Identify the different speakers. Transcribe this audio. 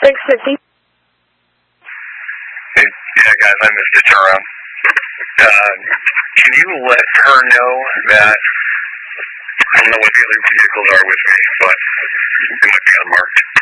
Speaker 1: 650.
Speaker 2: Yeah, guys, I missed the turnaround. Can you let her know that I don't know what the other vehicles are with me, but they might be unmarked.